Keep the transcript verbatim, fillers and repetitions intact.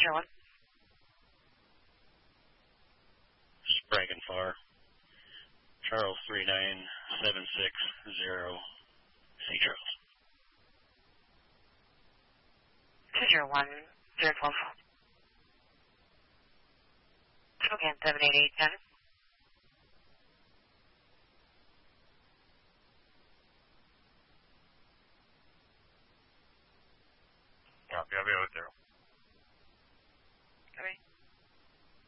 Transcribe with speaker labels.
Speaker 1: zero one.
Speaker 2: Sprague and Far. Charles three nine seven six zero. Sea Charles.
Speaker 1: two zero one zero twelve. Again, seven eight eight seven.
Speaker 3: Copy, I'll be out there.